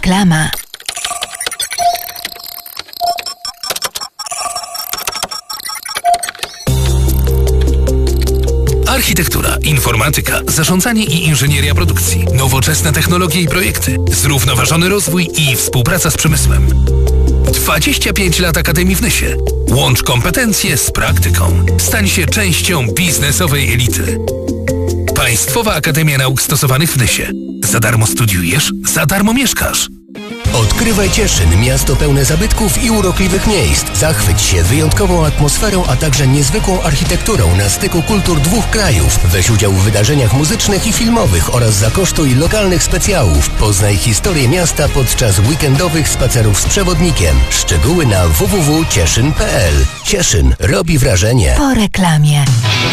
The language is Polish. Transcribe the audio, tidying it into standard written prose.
Reklama. Architektura, informatyka, zarządzanie i inżynieria produkcji, nowoczesne technologie i projekty, zrównoważony rozwój i współpraca z przemysłem. 25 lat Akademii w Nysie. Łącz kompetencje z praktyką. Stań się częścią biznesowej elity. Państwowa Akademia Nauk Stosowanych w Nysie. Za darmo studiujesz, za darmo mieszkasz. Odkrywaj Cieszyn, miasto pełne zabytków i urokliwych miejsc. Zachwyć się wyjątkową atmosferą, a także niezwykłą architekturą na styku kultur dwóch krajów. Weź udział w wydarzeniach muzycznych i filmowych oraz zakosztuj lokalnych specjałów. Poznaj historię miasta podczas weekendowych spacerów z przewodnikiem. Szczegóły na www.cieszyn.pl. Cieszyn robi wrażenie. Po reklamie.